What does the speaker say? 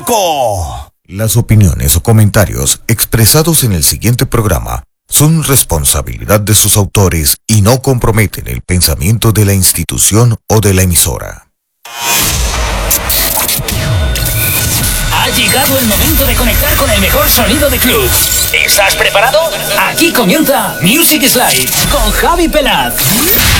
loco. Las opiniones o comentarios expresados en el siguiente programa son responsabilidad de sus autores y no comprometen el pensamiento de la institución o de la emisora. Ha llegado el momento de conectar con el mejor sonido de club. ¿Estás preparado? Aquí comienza Music Slide con Javi Pelaz.